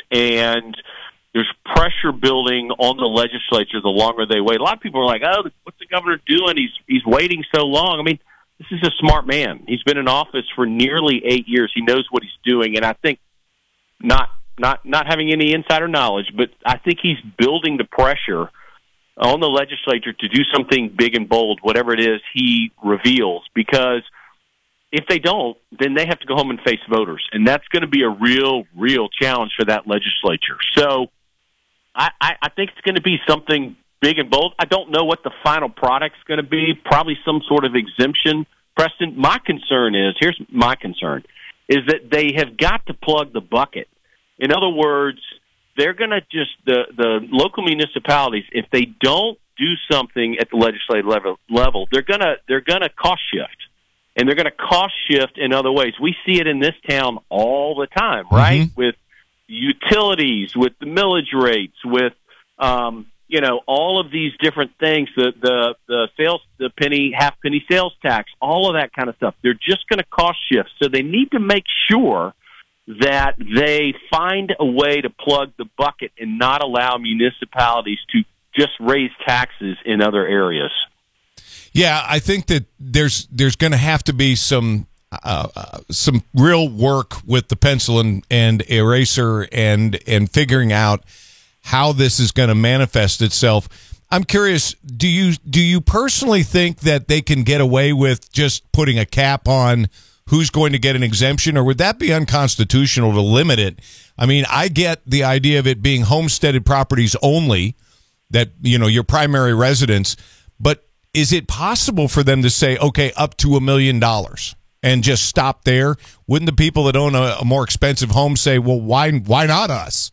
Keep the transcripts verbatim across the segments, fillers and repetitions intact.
and there's pressure building on the legislature the longer they wait. A lot of people are like, oh, what's the governor doing? He's he's waiting so long. I mean, this is a smart man. He's been in office for nearly eight years. He knows what he's doing, and I think not not not having any insider knowledge, but I think he's building the pressure on the legislature to do something big and bold, whatever it is he reveals, because if they don't, then they have to go home and face voters, and that's going to be a real, real challenge for that legislature. So I, I, I think it's going to be something big and bold. I don't know what the final product's going to be, probably some sort of exemption. Preston, my concern is, here's my concern, is that they have got to plug the bucket. In other words, they're going to just, the, the local municipalities, if they don't do something at the legislative level, level they're going to they're going to cost shift. And they're going to cost shift in other ways. We see it in this town all the time, right? Mm-hmm. With utilities, with the millage rates, with, um, you know, all of these different things, the, the, the sales, the penny, half penny sales tax, all of that kind of stuff. They're just going to cost shift. So they need to make sure that they find a way to plug the bucket and not allow municipalities to just raise taxes in other areas. Yeah, I think that there's there's going to have to be some uh, uh, some real work with the pencil and, and eraser and and figuring out how this is going to manifest itself. I'm curious, do you do you personally think that they can get away with just putting a cap on who's going to get an exemption, or would that be unconstitutional to limit it? I mean, I get the idea of it being homesteaded properties only, that, you know, your primary residence, but is it possible for them to say, okay, up to a million dollars and just stop there? Wouldn't the people that own a, a more expensive home say, well, why why not us?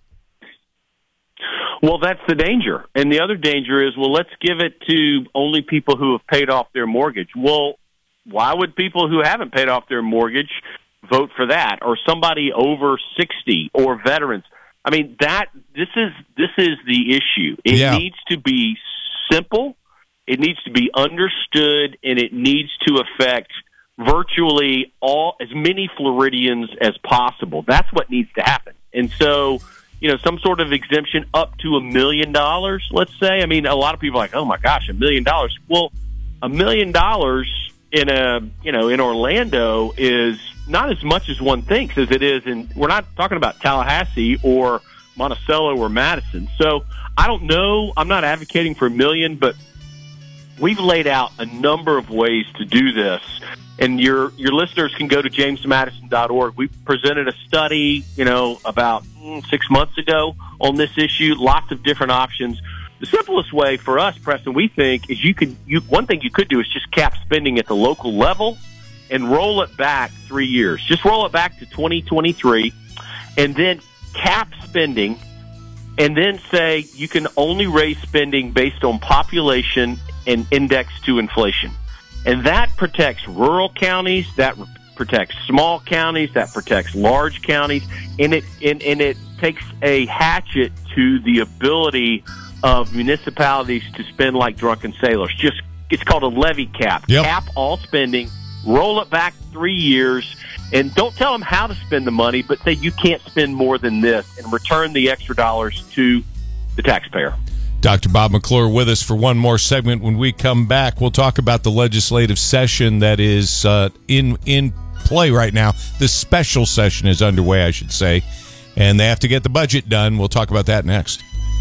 Well, that's the danger. And the other danger is, well, let's give it to only people who have paid off their mortgage. Well, why would people who haven't paid off their mortgage vote for that, or somebody over sixty, or veterans? I mean, that this is this is the issue. It yeah. needs to be simple. It needs to be understood, and it needs to affect virtually all as many Floridians as possible. That's what needs to happen. And so, you know, some sort of exemption up to a million dollars, let's say. I mean, a lot of people are like, oh my gosh, a million dollars. Well, a million dollars in a, you know, in Orlando is not as much as one thinks as it is in, we're not talking about Tallahassee or Monticello or Madison. So I don't know. I'm not advocating for a million, but we've laid out a number of ways to do this, and your your listeners can go to james madison dot org. We presented a study, you know, about mm, six months ago on this issue. Lots of different options. The simplest way for us, Preston, we think, is you could. You, one thing you could do is just cap spending at the local level and roll it back three years. Just roll it back to twenty twenty-three, and then cap spending, and then say you can only raise spending based on population and index to inflation. And that protects rural counties, that protects small counties, that protects large counties, and it and, and it takes a hatchet to the ability of municipalities to spend like drunken sailors. Just it's called a levy cap. Yep. Cap all spending, roll it back three years, and don't tell them how to spend the money, but say you can't spend more than this, and return the extra dollars to the taxpayer. Doctor Bob McClure with us for one more segment. When we come back, we'll talk about the legislative session that is uh, in in play right now. The special session is underway, I should say, and they have to get the budget done. We'll talk about that next.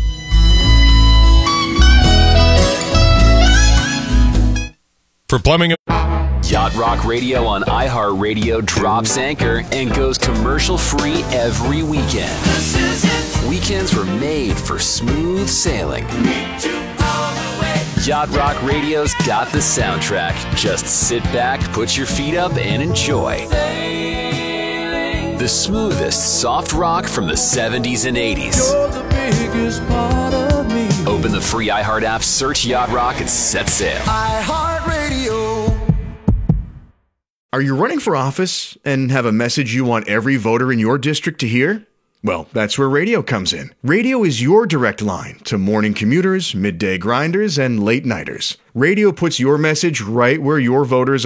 For plumbing, Yacht Rock Radio on iHeartRadio drops anchor and goes commercial-free every weekend. Weekends were made for smooth sailing. Yacht Rock Radio's got the soundtrack. Just sit back, put your feet up, and enjoy. The smoothest soft rock from the seventies and eighties. You're the biggest part of me. Open the free iHeart app, search Yacht Rock, and set sail. iHeartRadio. Are you running for office and have a message you want every voter in your district to hear? Well, that's where radio comes in. Radio is your direct line to morning commuters, midday grinders, and late nighters. Radio puts your message right where your voters are.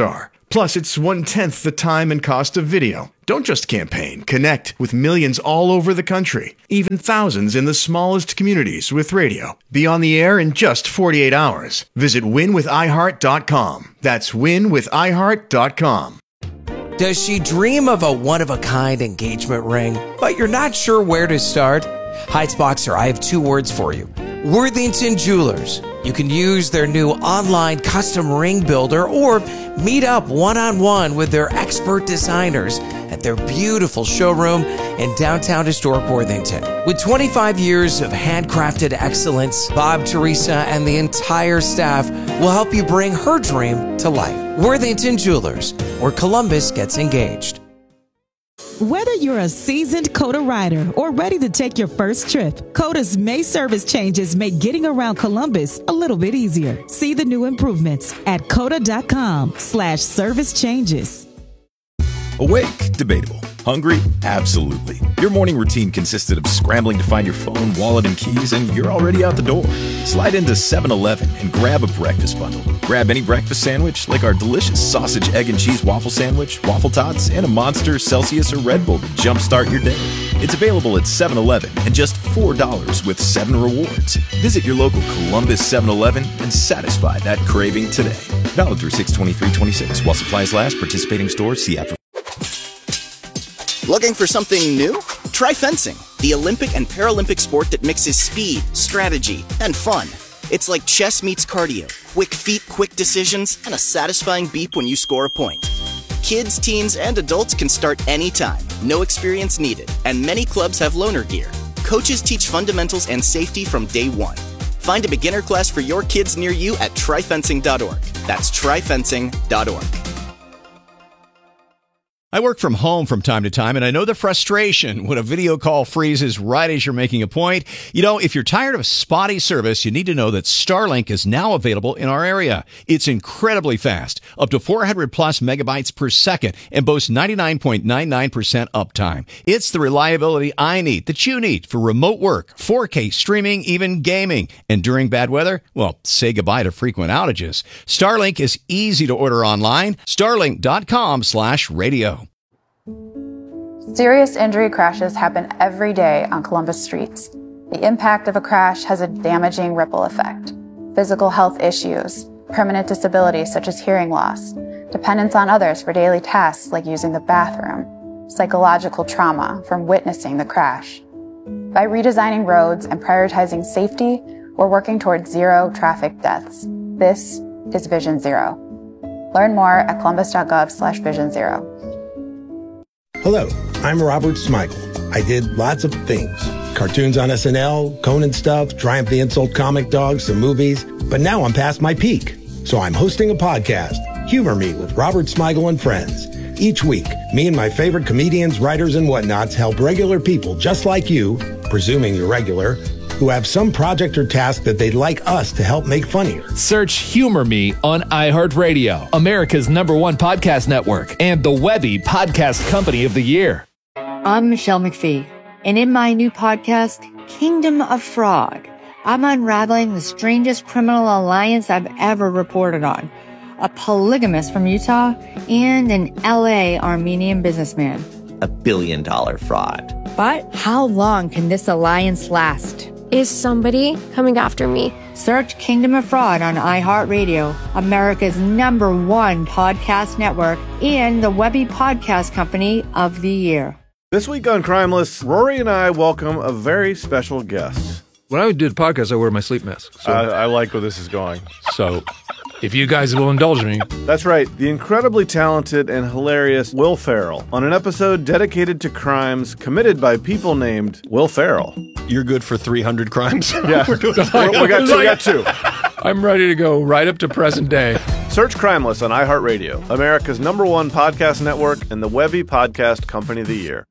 Plus, it's one-tenth the time and cost of video. Don't just campaign. Connect with millions all over the country, even thousands in the smallest communities with radio. Be on the air in just forty-eight hours. Visit win with i heart dot com. That's win with i heart dot com. Does she dream of a one-of-a-kind engagement ring, but you're not sure where to start? Heights Boxer, I have two words for you. Worthington Jewelers. You can use their new online custom ring builder or meet up one-on-one with their expert designers at their beautiful showroom in downtown historic Worthington. With twenty-five years of handcrafted excellence, Bob, Teresa, and the entire staff will help you bring her dream to life. Worthington Jewelers, where Columbus gets engaged. Whether you're a seasoned COTA rider or ready to take your first trip, COTA's May service changes make getting around Columbus a little bit easier. See the new improvements at cota.com slash service changes. Awake? Debatable. Hungry? Absolutely. Your morning routine consisted of scrambling to find your phone, wallet, and keys, and you're already out the door. Slide into seven eleven and grab a breakfast bundle. Grab any breakfast sandwich, like our delicious sausage, egg, and cheese waffle sandwich, waffle tots, and a Monster, Celsius, or Red Bull to jumpstart your day. It's available at seven eleven and just four dollars with seven rewards. Visit your local Columbus seven eleven and satisfy that craving today. Valid through six twenty-three twenty-six. While supplies last, participating stores, see app. Looking for something new? Try fencing, the Olympic and Paralympic sport that mixes speed, strategy, and fun. It's like chess meets cardio, quick feet, quick decisions, and a satisfying beep when you score a point. Kids, teens, and adults can start anytime, no experience needed, and many clubs have loaner gear. Coaches teach fundamentals and safety from day one. Find a beginner class for your kids near you at try fencing dot org. That's try fencing dot org. I work from home from time to time, and I know the frustration when a video call freezes right as you're making a point. You know, if you're tired of spotty service, you need to know that Starlink is now available in our area. It's incredibly fast, up to four hundred plus megabytes per second, and boasts ninety-nine point nine nine percent uptime. It's the reliability I need, that you need, for remote work, four K streaming, even gaming. And during bad weather, well, say goodbye to frequent outages. Starlink is easy to order online. Starlink dot com slash radio. Serious injury crashes happen every day on Columbus streets. The impact of a crash has a damaging ripple effect. Physical health issues, permanent disabilities such as hearing loss, dependence on others for daily tasks like using the bathroom, psychological trauma from witnessing the crash. By redesigning roads and prioritizing safety, we're working towards zero traffic deaths. This is Vision Zero. Learn more at columbus.gov slash vision zero. Hello, I'm Robert Smigel. I did lots of things. Cartoons on S N L, Conan stuff, Triumph the Insult comic dogs, some movies. But now I'm past my peak. So I'm hosting a podcast, Humor Me with Robert Smigel and Friends. Each week, me and my favorite comedians, writers, and whatnots help regular people just like you, presuming you're regular, who have some project or task that they'd like us to help make funnier. Search Humor Me on iHeartRadio, America's number one podcast network, and the Webby Podcast Company of the Year. I'm Michelle McPhee, and in my new podcast, Kingdom of Fraud, I'm unraveling the strangest criminal alliance I've ever reported on. A polygamist from Utah and an L A Armenian businessman. A billion dollar fraud. But how long can this alliance last? Is somebody coming after me? Search Kingdom of Fraud on iHeartRadio, America's number one podcast network, and the Webby Podcast Company of the Year. This week on Crimeless, Rory and I welcome a very special guest. When I do the podcast, I wear my sleep mask. So I, I like where this is going. So if you guys will indulge me. That's right. The incredibly talented and hilarious Will Ferrell on an episode dedicated to crimes committed by people named Will Ferrell. You're good for three hundred crimes? Yeah. We're doing we got two. We got two. I'm ready to go right up to present day. Search Crimeless on iHeartRadio, America's number one podcast network, and the Webby Podcast Company of the Year.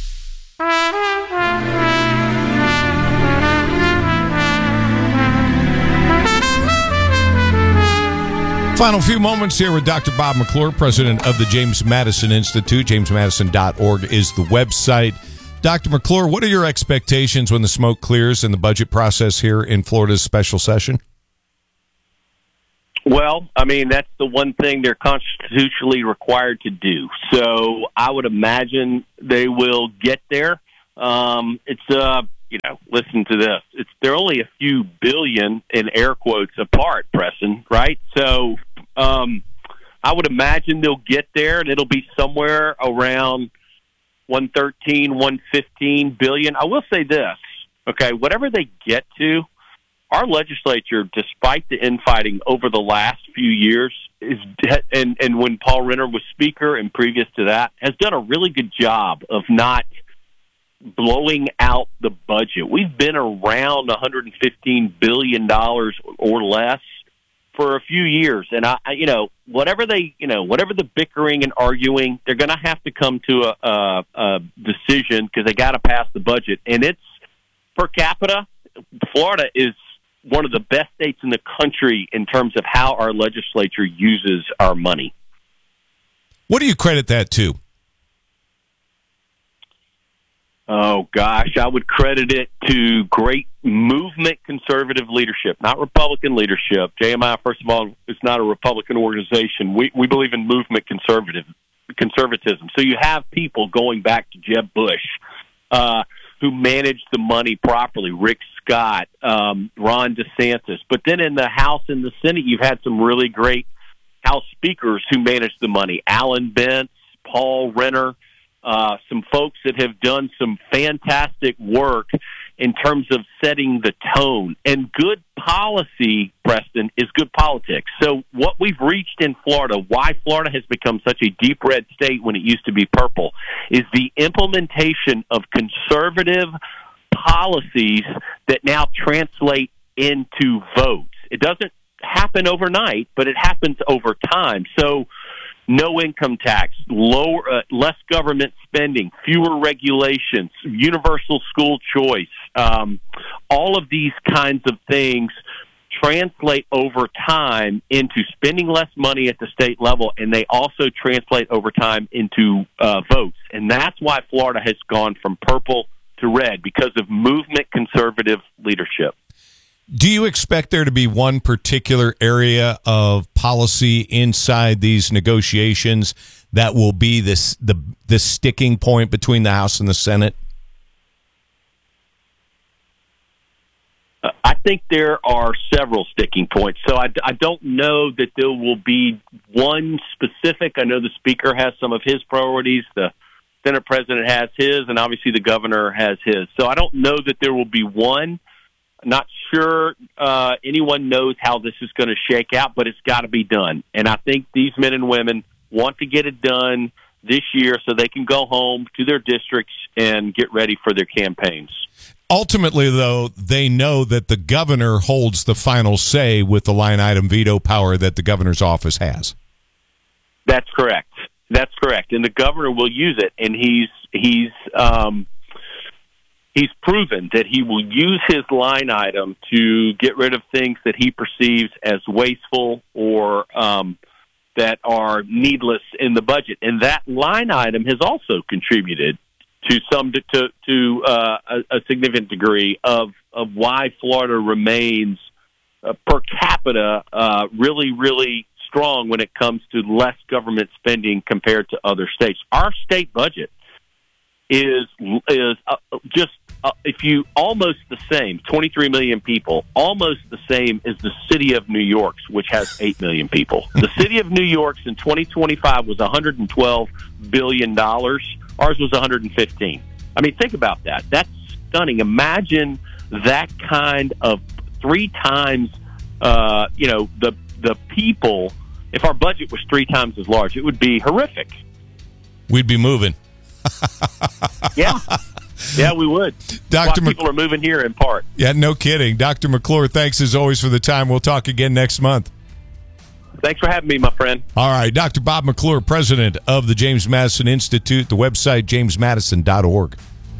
Final few moments here with Doctor Bob McClure, president of the James Madison Institute. james madison dot org is the website. Doctor McClure, what are your expectations when the smoke clears in the budget process here in Florida's special session? Well, I mean, that's the one thing they're constitutionally required to do. So I would imagine they will get there. Um, it's, uh, you know, listen to this. It's they're only a few billion in air quotes apart, Preston, right? So um, I would imagine they'll get there, and it'll be somewhere around one thirteen, one fifteen billion. I will say this, okay, whatever they get to, our legislature, despite the infighting over the last few years, is and, and when Paul Renner was Speaker and previous to that, has done a really good job of not blowing out the budget. We've been around one hundred fifteen billion dollars or less for a few years, and I, you know, whatever they, you know, whatever the bickering and arguing, they're going to have to come to a, a, a decision because they got to pass the budget, and it's per capita. Florida is one of the best states in the country in terms of how our legislature uses our money. What do you credit that to? Oh, gosh, I would credit it to great movement conservative leadership, not Republican leadership. J M I, first of all, is not a Republican organization. We we believe in movement conservative conservatism. So you have people going back to Jeb Bush, uh, who managed the money properly, Rick Scott, um, Ron DeSantis. But then in the House and the Senate, you've had some really great House speakers who managed the money, Alan Bentz, Paul Renner, uh, some folks that have done some fantastic work in terms of setting the tone. And good policy, Preston, is good politics. So what we've reached in Florida, why Florida has become such a deep red state when it used to be purple, is the implementation of conservative policies that now translate into votes. It doesn't happen overnight, but it happens over time. So no income tax, lower, uh, less government spending, fewer regulations, universal school choice, um, all of these kinds of things translate over time into spending less money at the state level, and they also translate over time into uh, votes. And that's why Florida has gone from purple to red, because of movement conservative leadership. Do you expect there to be one particular area of policy inside these negotiations that will be this the the sticking point between the House and the Senate? Uh, I think there are several sticking points. So I, I don't know that there will be one specific. I know the Speaker has some of his priorities. The Senate President has his, and obviously the Governor has his. So I don't know that there will be one. Not sure uh, anyone knows how this is going to shake out, but it's got to be done. And I think these men and women want to get it done this year so they can go home to their districts and get ready for their campaigns. Ultimately, though, they know that the governor holds the final say with the line item veto power that the governor's office has. That's correct. That's correct. And the governor will use it, and he's he's um, he's proven that he will use his line item to get rid of things that he perceives as wasteful or um, that are needless in the budget. And that line item has also contributed to some to to, to uh, a, a significant degree of of why Florida remains uh, per capita uh, really really strong when it comes to less government spending compared to other states. Our state budget is is uh, just uh, if you almost the same, twenty-three million people, almost the same as the city of New York's, which has eight million people. The city of New York's in twenty twenty-five was one hundred twelve billion dollars. Ours was one hundred fifteen. I mean, think about that. That's stunning. Imagine that kind of three times, uh, you know, the the people. If our budget was three times as large, it would be horrific. We'd be moving. Yeah. Yeah, we would. Doctor Mc- people are moving here in part. Yeah, no kidding. Doctor McClure, thanks as always for the time. We'll talk again next month. Thanks for having me, my friend. All right, Doctor Bob McClure, president of the James Madison Institute, the website james madison dot org.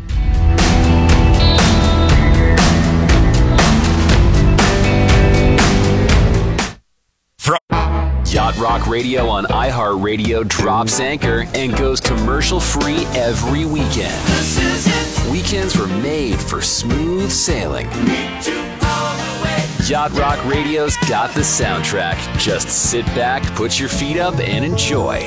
Yacht Rock Radio on iHeartRadio drops anchor and goes commercial-free every weekend. Weekends were made for smooth sailing. Yacht Rock Radio's got the soundtrack. Just sit back, put your feet up, and enjoy.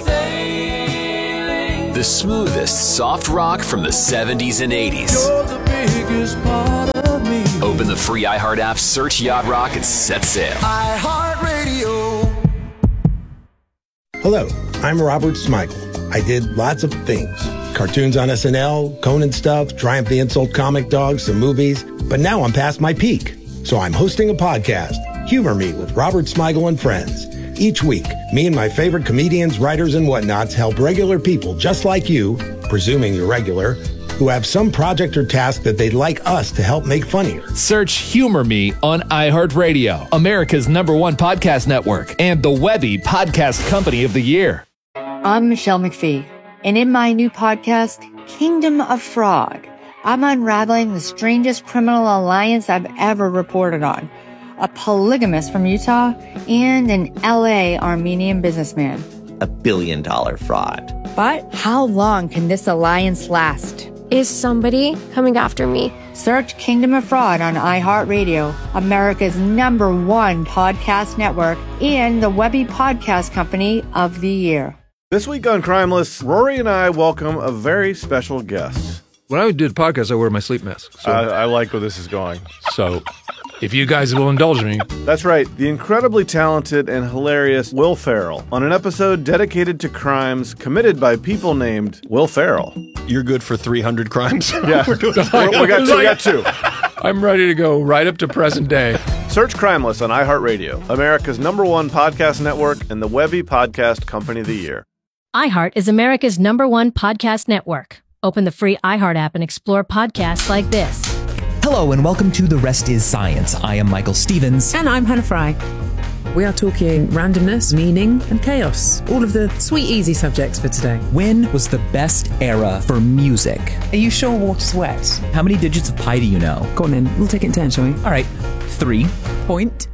The smoothest soft rock from the seventies and eighties. You're the biggest part of me. Open the free iHeart app, search Yacht Rock, and set sail. iHeartRadio. Hello, I'm Robert Smigel. I did lots of things. Cartoons on S N L, Conan stuff, Triumph the Insult comic dogs, some movies. But now I'm past my peak. So I'm hosting a podcast, Humor Me with Robert Smigel and Friends. Each week, me and my favorite comedians, writers, and whatnots help regular people just like you, presuming you're regular, who have some project or task that they'd like us to help make funnier. Search Humor Me on iHeartRadio, America's number one podcast network, and the Webby Podcast Company of the Year. I'm Michelle McPhee, and in my new podcast, Kingdom of Frog, I'm unraveling the strangest criminal alliance I've ever reported on. A polygamist from Utah and an L A Armenian businessman. A billion dollar fraud. But how long can this alliance last? Is somebody coming after me? Search Kingdom of Fraud on iHeartRadio, America's number one podcast network, and the Webby Podcast Company of the Year. This week on Crimeless, Rory and I welcome a very special guest. When I did podcasts, I wear my sleep mask. So, I, I like where this is going. So, if you guys will indulge me. That's right, the incredibly talented and hilarious Will Ferrell on an episode dedicated to crimes committed by people named Will Ferrell. You're good for three hundred crimes? Yeah, we got two. We got two. I'm ready to go right up to present day. Search Crimeless on iHeartRadio, America's number one podcast network, and the Webby Podcast Company of the Year. iHeart is America's number one podcast network. Open the free iHeart app and explore podcasts like this. Hello and welcome to The Rest is Science. I am Michael Stevens. And I'm Hannah Fry. We are talking randomness, meaning, and chaos. All of the sweet, easy subjects for today. When was the best era for music? Are you sure water's wet? How many digits of pi do you know? Go on then. We'll take it in turn, shall we? All right. Three. Point.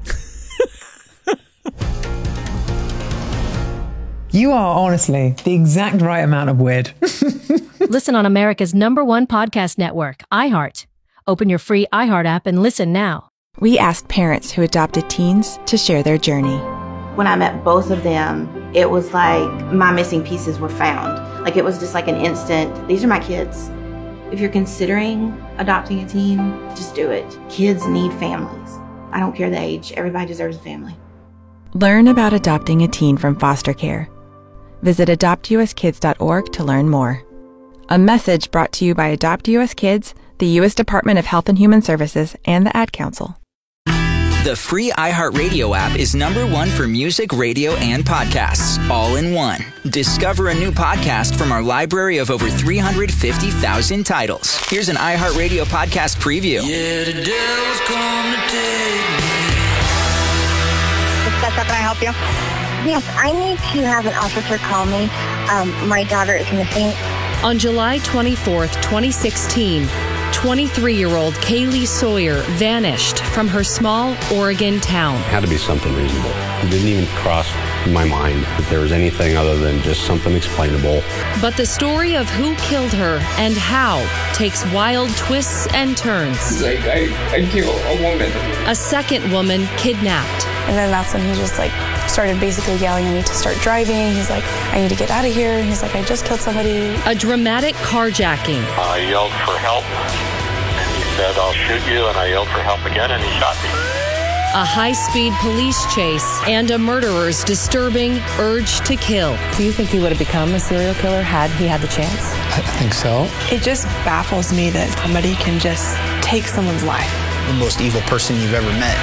You are honestly the exact right amount of weird. Listen on America's number one podcast network, iHeart. Open your free iHeart app and listen now. We asked parents who adopted teens to share their journey. When I met both of them, it was like my missing pieces were found. Like it was just like an instant, these are my kids. If you're considering adopting a teen, just do it. Kids need families. I don't care the age. Everybody deserves a family. Learn about adopting a teen from foster care. Visit adopt u s kids dot org to learn more. A message brought to you by Adopt U S Kids, the U S Department of Health and Human Services, and the Ad Council. The free iHeartRadio app is number one for music, radio, and podcasts, all in one. Discover a new podcast from our library of over three hundred fifty thousand titles. Here's an iHeartRadio podcast preview. Yeah, the devil's come to take me. Can I help you? Yes, I need to have an officer call me. Um, my daughter is missing. On July twenty-fourth, twenty sixteen, twenty-three-year-old Kaylee Sawyer vanished from her small Oregon town. It had to be something reasonable. It didn't even cross my mind that there was anything other than just something explainable. But the story of who killed her and how takes wild twists and turns. Like, I, I killed a woman. A second woman kidnapped. And then that's when he just like started basically yelling at me to start driving. He's like, I need to get out of here. He's like, I just killed somebody. A dramatic carjacking. I yelled for help, and he said, I'll shoot you, and I yelled for help again, and he shot me. A high-speed police chase and a murderer's disturbing urge to kill. Do you think he would have become a serial killer had he had the chance? I think so. It just baffles me that somebody can just take someone's life. The most evil person you've ever met.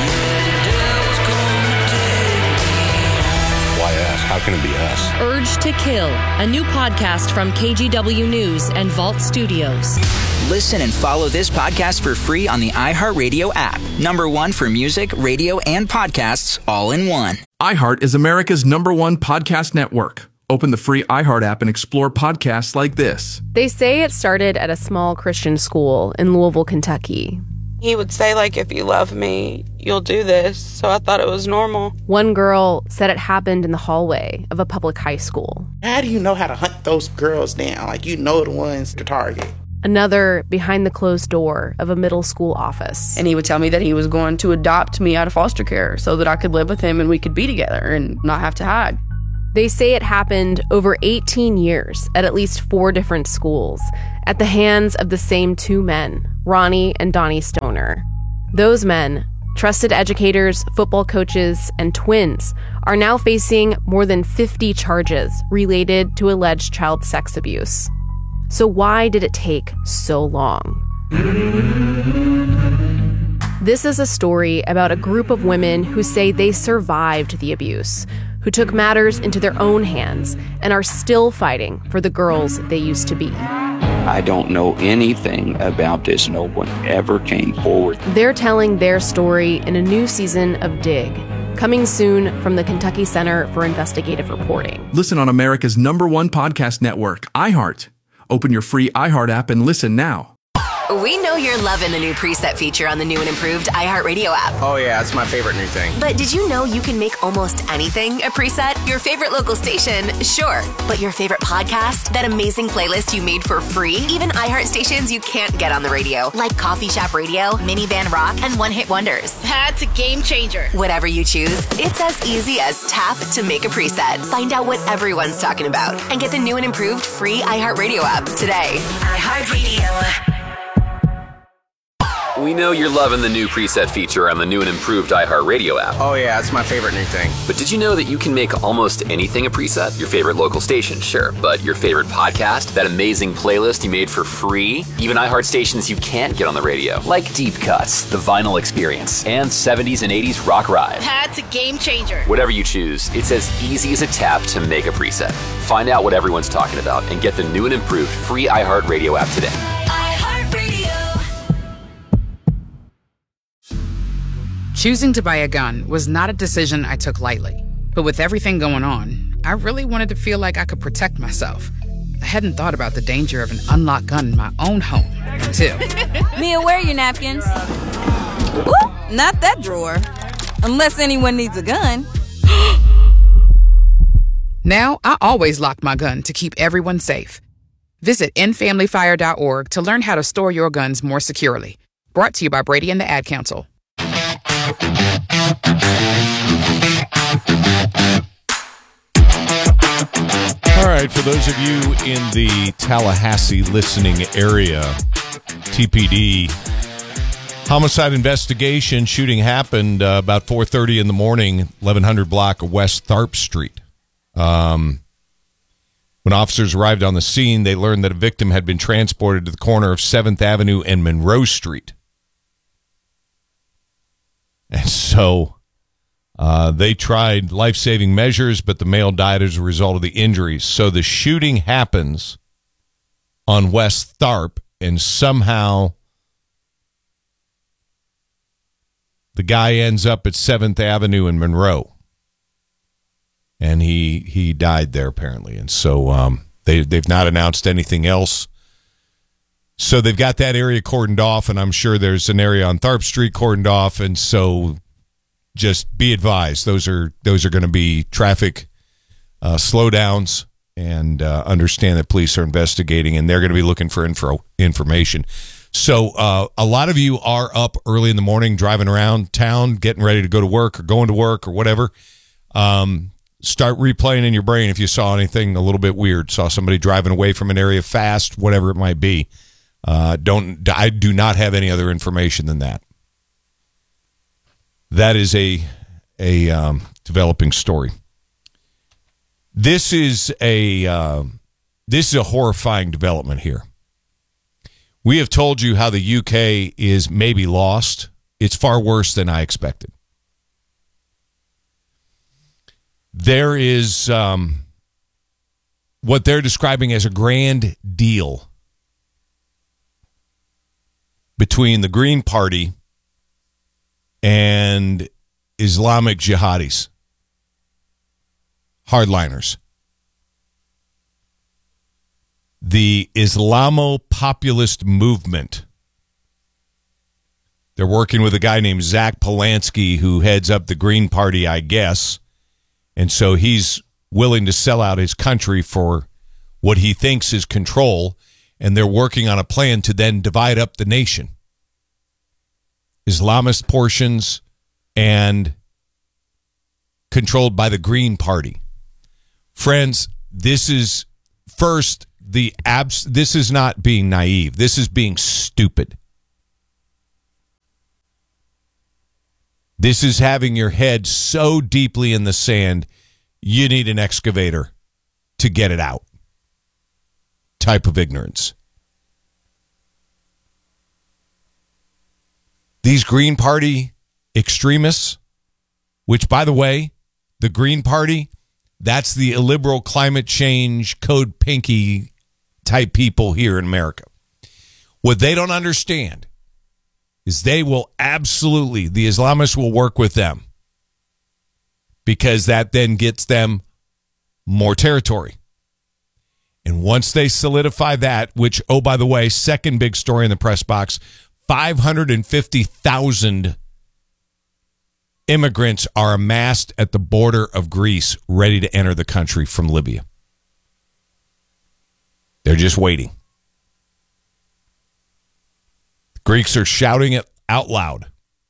Why us? How can it be us? Urge to Kill, a new podcast from K G W News and Vault Studios. Listen and follow this podcast for free on the iHeartRadio app. Number one for music, radio, and podcasts, all in one. iHeart is America's number one podcast network. Open the free iHeart app and explore podcasts like this. They say it started at a small Christian school in Louisville, Kentucky. He would say, like, if you love me, you'll do this. So I thought it was normal. One girl said it happened in the hallway of a public high school. How do you know how to hunt those girls down? Like, you know the ones to target. Another behind the closed door of a middle school office. And he would tell me that he was going to adopt me out of foster care so that I could live with him and we could be together and not have to hide. They say it happened over eighteen years at at least four different schools at the hands of the same two men, Ronnie and Donnie Stoner. Those men, trusted educators, football coaches, and twins, are now facing more than fifty charges related to alleged child sex abuse. So why did it take so long? This is a story about a group of women who say they survived the abuse, who took matters into their own hands and are still fighting for the girls they used to be. I don't know anything about this. No one ever came forward. They're telling their story in a new season of Dig, coming soon from the Kentucky Center for Investigative Reporting. Listen on America's number one podcast network, iHeart. Open your free iHeart app and listen now. We know you're loving the new preset feature on the new and improved iHeartRadio app. Oh, yeah, it's my favorite new thing. But did you know you can make almost anything a preset? Your favorite local station, sure. But your favorite podcast? That amazing playlist you made for free? Even iHeart stations you can't get on the radio, like Coffee Shop Radio, Minivan Rock, and One Hit Wonders. That's a game changer. Whatever you choose, it's as easy as tap to make a preset. Find out what everyone's talking about and get the new and improved free iHeartRadio app today. iHeartRadio. We know you're loving the new preset feature on the new and improved iHeartRadio app. Oh, yeah, it's my favorite new thing. But did you know that you can make almost anything a preset? Your favorite local station, sure. But your favorite podcast, that amazing playlist you made for free, even iHeart stations you can't get on the radio, like Deep Cuts, The Vinyl Experience, and seventies and eighties Rock Ride. That's a game changer. Whatever you choose, it's as easy as a tap to make a preset. Find out what everyone's talking about and get the new and improved free iHeartRadio app today. Choosing to buy a gun was not a decision I took lightly. But with everything going on, I really wanted to feel like I could protect myself. I hadn't thought about the danger of an unlocked gun in my own home until... Mia, where are your napkins? Ooh, not that drawer. Unless anyone needs a gun. Now, I always lock my gun to keep everyone safe. Visit end family fire dot org to learn how to store your guns more securely. Brought to you by Brady and the Ad Council. All right, for those of you in the Tallahassee listening area, T P D homicide investigation. Shooting happened uh, about four thirty in the morning, eleven hundred block of West Tharp Street. Um, when officers arrived on the scene, they learned that a victim had been transported to the corner of seventh Avenue and Monroe Street. And so uh, they tried life-saving measures, but the male died as a result of the injuries. So the shooting happens on West Tharp, and somehow the guy ends up at seventh Avenue and Monroe. And he he died there, apparently. And so um, they, they've not announced anything else. So they've got that area cordoned off, and I'm sure there's an area on Tharp Street cordoned off, and so just be advised, those are those are going to be traffic uh, slowdowns, and uh, understand that police are investigating, and they're going to be looking for info information. So uh, a lot of you are up early in the morning, driving around town, getting ready to go to work or going to work or whatever. Um, start replaying in your brain if you saw anything a little bit weird, saw somebody driving away from an area fast, whatever it might be. Uh, don't I do not have any other information than that. That is a a um, developing story. This is a uh, this is a horrifying development here. We have told you how the U K is maybe lost. It's far worse than I expected. There is um, what they're describing as a grand deal between the Green Party and Islamic jihadis, hardliners. The Islamo-populist movement. They're working with a guy named Zach Polanski, who heads up the Green Party, I guess. And so he's willing to sell out his country for what he thinks is control. and they're working on a plan to then divide up the nation. Islamist portions and controlled by the Green Party. Friends, this is first the abs. This is not being naive. This is being stupid. This is having your head so deeply in the sand, you need an excavator to get it out. Type of ignorance. These Green Party extremists, which, by the way, the Green Party, that's the illiberal climate change code pinky type people here in America. What they don't understand is they will absolutely, the Islamists will work with them because that then gets them more territory. And once they solidify that, which, oh, by the way, second big story in the press box, five hundred fifty thousand immigrants are amassed at the border of Greece ready to enter the country from Libya. They're just waiting. The Greeks are shouting it out loud.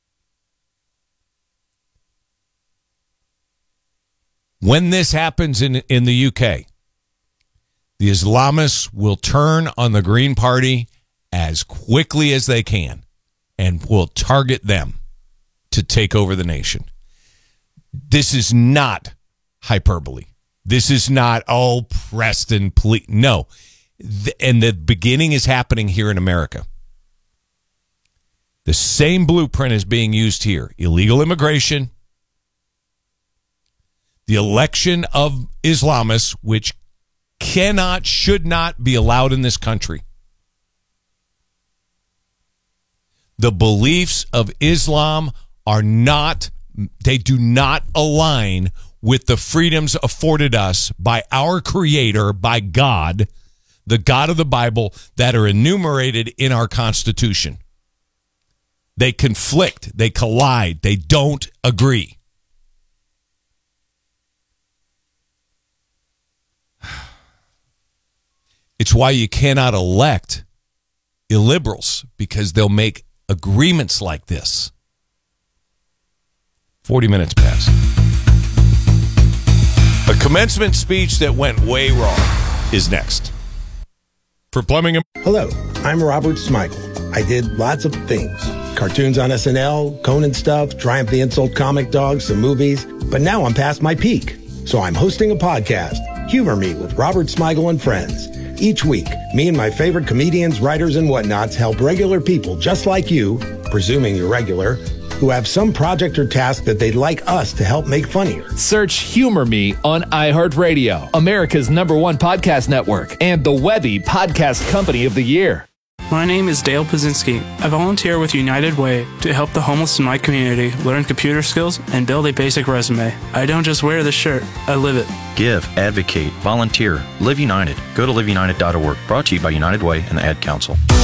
When this happens in, in the U K, the Islamists will turn on the Green Party as quickly as they can and will target them to take over the nation. This is not hyperbole. This is not, oh, Preston, please. No. And the beginning is happening here in America. The same blueprint is being used here. Illegal immigration, the election of Islamists, which cannot, should not be allowed in this country. The beliefs of Islam are not, they do not align with the freedoms afforded us by our Creator, by God, the God of the Bible, that are enumerated in our Constitution. They conflict, they collide, they don't agree. It's why you cannot elect illiberals, because they'll make agreements like this. forty minutes past. A commencement speech that went way wrong is next. For Plumbing. Hello, I'm Robert Smigel. I did lots of things. Cartoons on S N L, Conan stuff, Triumph the Insult comic dogs, some movies. But now I'm past my peak. So I'm hosting a podcast, Humor Me with Robert Smigel and Friends. Each week, me and my favorite comedians, writers, and whatnots help regular people just like you, presuming you're regular, who have some project or task that they'd like us to help make funnier. Search Humor Me on iHeartRadio, America's number one podcast network, and the Webby Podcast Company of the Year. My name is Dale Pazinski. I volunteer with United Way to help the homeless in my community learn computer skills and build a basic resume. I don't just wear the shirt, I live it. Give, advocate, volunteer, Live United. Go to live united dot org. Brought to you by United Way and the Ad Council.